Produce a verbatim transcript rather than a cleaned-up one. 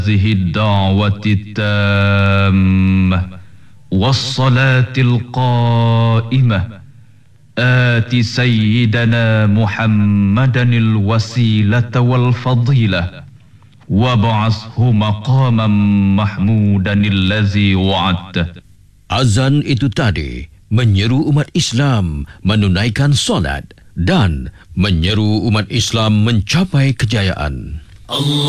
هذه الدعوة التامة والصلاة القائمة آت سيدنا محمدا الوسيلة والفضيلة وابعثه مقاما محمودا الذي وعدته. Azan itu tadi menyeru umat Islam menunaikan solat dan menyeru umat Islam mencapai kejayaan. Allah